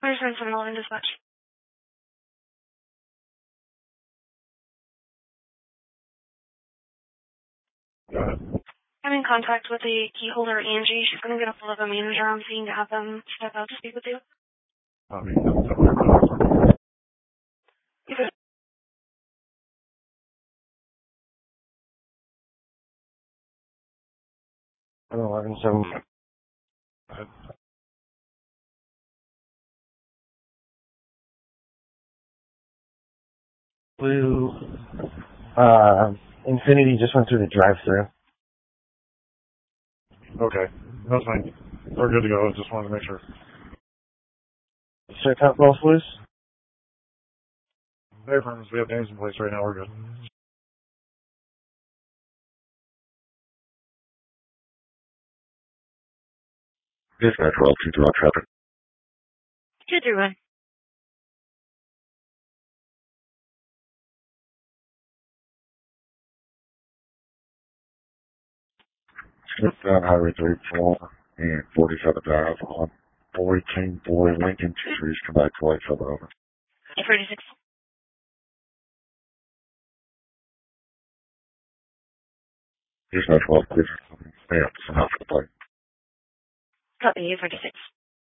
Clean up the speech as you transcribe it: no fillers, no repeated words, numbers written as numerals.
Where's 711 dispatch? Go ahead. I'm in contact with the key holder, Angie. She's going to get a hold of a manager I'm seeing to have them step out to speak with you. Okay. Hello, 11-7. Blue, Infinity just went through the drive-thru. Okay, that's fine. We're good to go. I just wanted to make sure. Check out both blues. Hey, friends, we have names in place right now. We're good. Dispatch, 12-2 on traffic. 231. Slip down Highway 34 and 47 Drive on Boy King Boy Lincoln 23s. Come back to light over. 846. Dispatch, 12, please. Stay up. Somehow for the plate. Copy, 846.